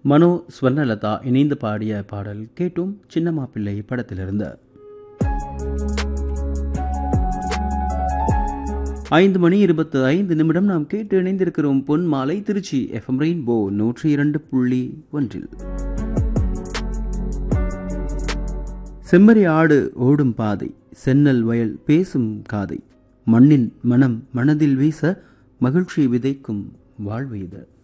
மனோ ஸ்வர்ணலதா இணைந்து பாடிய பாடல் கேட்டும். சின்னம்மா பிள்ளை படத்திலிருந்து. 5:25 நாம் கேட்டு இணைந்திருக்கிறோம். பொன் மாலை திருச்சி FM ரெயின்போ 102.1. செம்மறி ஆடு ஓடும் பாதை, சென்னல் வயல் பேசும் காதை, மண்ணின் மனம் மனதில் வீச மகிழ்ச்சி விதைக்கும் வாழ்வு இது.